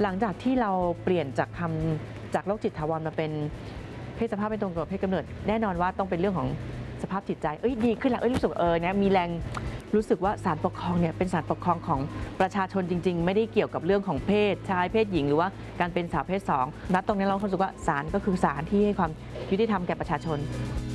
หลังจากที่เราเปลี่ยนจากโรคจิตถาวรมาเป็นเพศสภาพไม่ตรงกับเพศกำเนิดแน่นอนว่าต้องเป็นเรื่องของสภาพจิตใจดีขึ้นแล้วรู้สึกเนี่ยมีแรงรู้สึกว่าศาลปกครองเนี่ยเป็นศาลปกครองของประชาชนจริงๆไม่ได้เกี่ยวกับเรื่องของเพศชายเพศหญิงหรือว่าการเป็นสาวเพศ2ณตรงนี้เรารู้สึกว่าศาลก็คือศาลที่ให้ความยุติธรรมแก่ประชาชน